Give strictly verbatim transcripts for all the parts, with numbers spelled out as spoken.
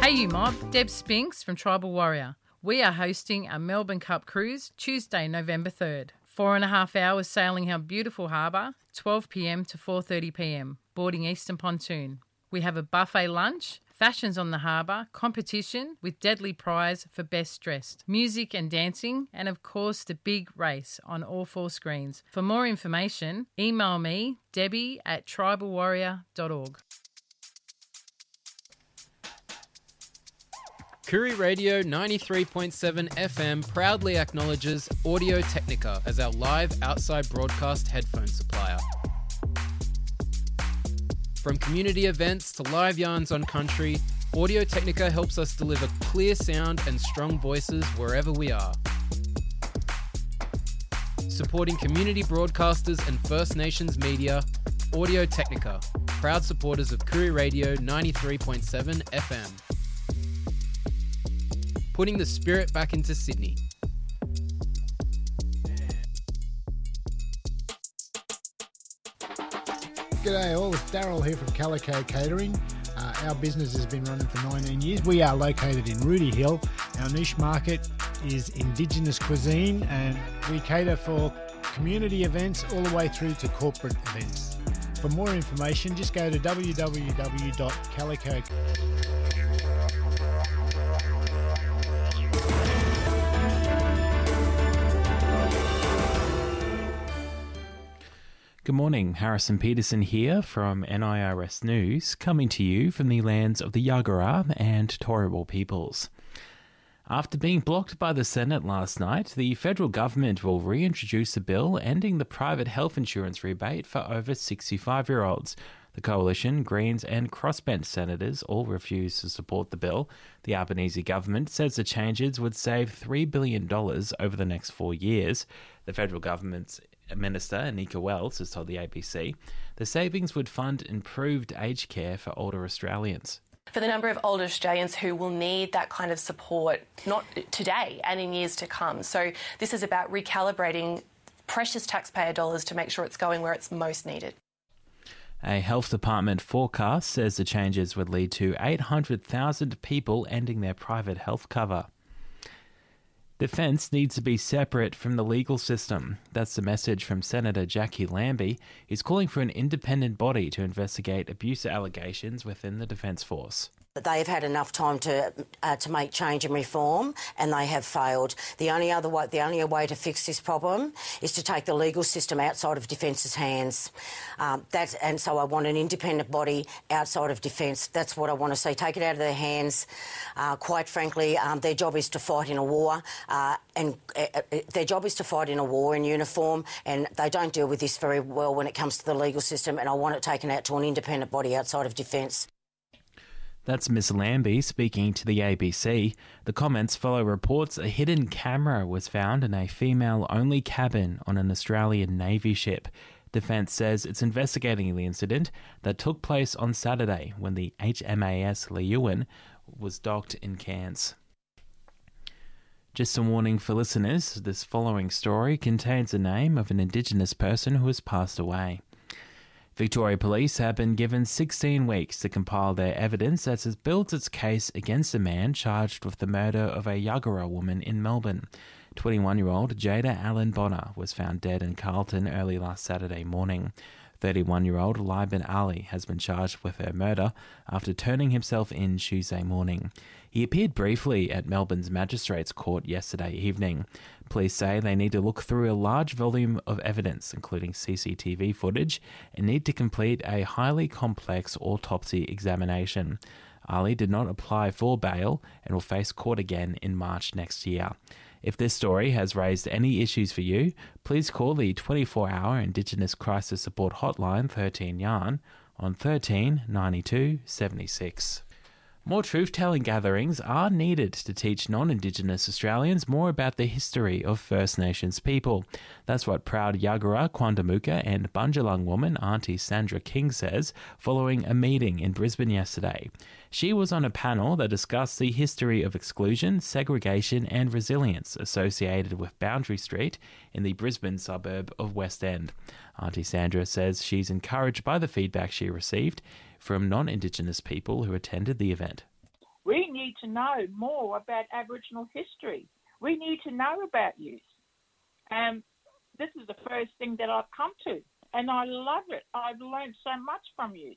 Hey you mob, Deb Spinks from Tribal Warrior. We are hosting a Melbourne Cup cruise Tuesday, November third. Four and a half hours sailing our beautiful harbour, twelve p m to four thirty p m, boarding Eastern Pontoon. We have a buffet lunch, fashions on the harbour, competition with deadly prize for best dressed, music and dancing, and of course the big race on all four screens. For more information, email me, Debbie at tribal warrior dot org. Koori Radio ninety-three point seven F M proudly acknowledges Audio Technica as our live outside broadcast headphone supplier. From community events to live yarns on country, Audio Technica helps us deliver clear sound and strong voices wherever we are. Supporting community broadcasters and First Nations media, Audio Technica, proud supporters of Koori Radio ninety-three point seven F M. Putting the spirit back into Sydney. G'day all, it's Daryl here from Calico Catering. Uh, our business has been running for nineteen years. We are located in Rooty Hill. Our niche market is Indigenous cuisine and we cater for community events all the way through to corporate events. For more information, just go to w w w dot calico. Good morning, Harrison Peterson here from N I R S News, coming to you from the lands of the Yagara and Turrbal peoples. After being blocked by the Senate last night, the federal government will reintroduce a bill ending the private health insurance rebate for over sixty-five-year-olds. The Coalition, Greens and Crossbench senators all refused to support the bill. The Albanese government says the changes would save three billion dollars over the next four years. The federal government's Minister Anika Wells has told the A B C the savings would fund improved aged care for older Australians. For the number of older Australians who will need that kind of support, not today and in years to come. So this is about recalibrating precious taxpayer dollars to make sure it's going where it's most needed. A health department forecast says the changes would lead to eight hundred thousand people ending their private health cover. Defence needs to be separate from the legal system. That's the message from Senator Jackie Lambie, who's calling for an independent body to investigate abuse allegations within the Defence Force. They've had enough time to uh, to make change and reform, and they have failed. The only other way, the only way to fix this problem is to take the legal system outside of Defence's hands. Um, that, and so I want an independent body outside of Defence. That's what I want to see. Take it out of their hands. Uh, quite frankly, um, their job is to fight in a war, uh, and uh, their job is to fight in a war in uniform, and they don't deal with this very well when it comes to the legal system. And I want it taken out to an independent body outside of Defence. That's Miss Lambie speaking to the A B C. The comments follow reports a hidden camera was found in a female-only cabin on an Australian Navy ship. Defence says it's investigating the incident that took place on Saturday when the H M A S Leeuwin was docked in Cairns. Just a warning for listeners, this following story contains the name of an Indigenous person who has passed away. Victoria Police have been given sixteen weeks to compile their evidence as it builds its case against a man charged with the murder of a Yagara woman in Melbourne. twenty-one-year-old Jada Allen Bonner was found dead in Carlton early last Saturday morning. thirty-one-year-old Liban Ali has been charged with her murder after turning himself in Tuesday morning. He appeared briefly at Melbourne's Magistrates Court yesterday evening. Police say they need to look through a large volume of evidence, including C C T V footage, and need to complete a highly complex autopsy examination. Ali did not apply for bail and will face court again in March next year. If this story has raised any issues for you, please call the twenty-four hour Indigenous Crisis Support Hotline thirteen Yarn on thirteen ninety-two seventy-six. More truth-telling gatherings are needed to teach non-Indigenous Australians more about the history of First Nations people. That's what proud Yagara, Quandamooka and Bundjalung woman Auntie Sandra King says following a meeting in Brisbane yesterday. She was on a panel that discussed the history of exclusion, segregation and resilience associated with Boundary Street in the Brisbane suburb of West End. Auntie Sandra says she's encouraged by the feedback she received from non-Indigenous people who attended the event. We need need to know more about Aboriginal history. We need to know about youth. Um, this is the first thing that I've come to, and I love it. I've learned so much from youth.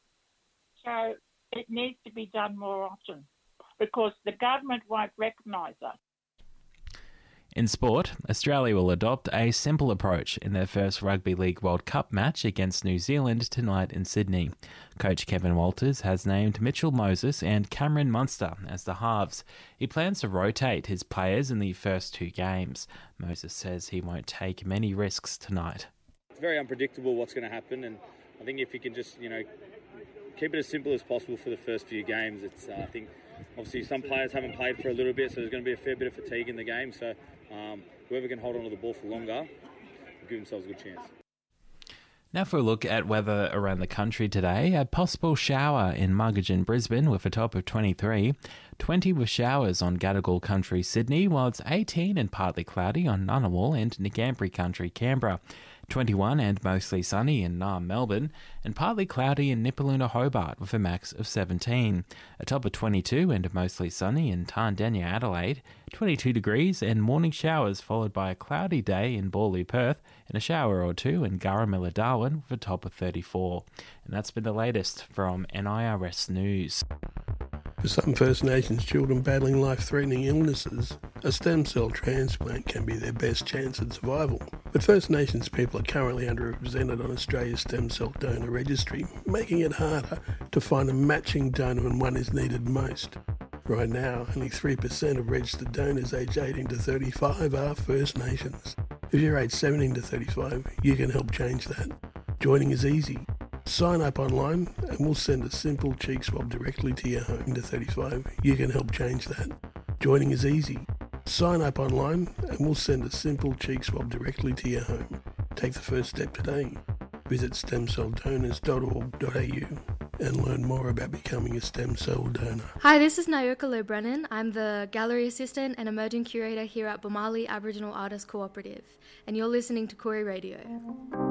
So it needs to be done more often because the government won't recognise us. In sport, Australia will adopt a simple approach in their first Rugby League World Cup match against New Zealand tonight in Sydney. Coach Kevin Walters has named Mitchell Moses and Cameron Munster as the halves. He plans to rotate his players in the first two games. Moses says he won't take many risks tonight. It's very unpredictable what's going to happen, and I think if you can just, you know, keep it as simple as possible for the first few games, it's, uh, I think, obviously some players haven't played for a little bit, so there's going to be a fair bit of fatigue in the game, so um, whoever can hold on to the ball for longer will give themselves a good chance. Now for a look at weather around the country today. A possible shower in Muggeridge, Brisbane with a top of twenty-three. twenty with showers on Gadigal Country, Sydney, while it's eighteen and partly cloudy on Ngunnawal and Ngambri Country, Canberra. twenty-one and mostly sunny in Naarm, Melbourne, and partly cloudy in Nipaluna, Hobart with a max of seventeen. A top of twenty-two and mostly sunny in Tandenya, Adelaide, twenty-two degrees and morning showers followed by a cloudy day in Borley, Perth, and a shower or two in Gurrumilla, Darwin with a top of thirty-four. And that's been the latest from N I R S News. For some First Nations children battling life-threatening illnesses, a stem cell transplant can be their best chance at survival. But First Nations people are currently underrepresented on Australia's stem cell donor registry, making it harder to find a matching donor when one is needed most. Right now, only three percent of registered donors aged eighteen to thirty-five are First Nations. If you're aged seventeen to thirty-five, you can help change that. Joining is easy. Sign up online and we'll send a simple cheek swab directly to your home. To thirty-five, you can help change that. Joining is easy. Sign up online and we'll send a simple cheek swab directly to your home. Take the first step today. Visit stem cell donors dot org dot a u and learn more about becoming a stem cell donor. Hi, this is Nayoka Low-Brennan. I'm the Gallery Assistant and Emerging Curator here at Bomali Aboriginal Artists Cooperative, and you're listening to Koori Radio.